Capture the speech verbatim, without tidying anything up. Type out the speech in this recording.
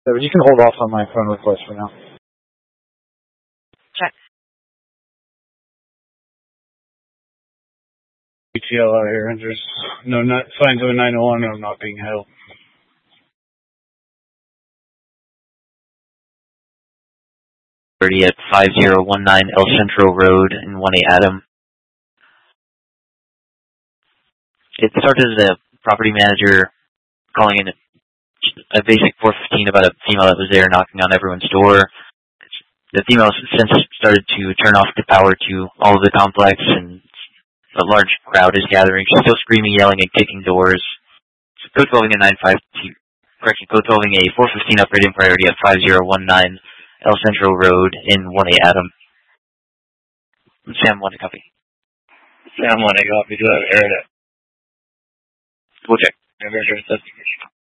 So you can hold off on my phone request for now. Check. A T L out here, and there's no not, signs of a nine one one, I'm not being held. thirty at five zero one nine El Centro Road in one A Adam. It started as a property manager calling in a, a basic four fifteen about a female that was there knocking on everyone's door. The female has since started to turn off the power to all of the complex, and a large crowd is gathering. She's still screaming, yelling, and kicking doors. Code twelve a nine five two, correction, code twelve a four fifteen upgrading priority at five zero one nine El Centro Road in one A Adam. Sam one to copy. Sam one to copy. Do I heard it? We'll check. I've heard it.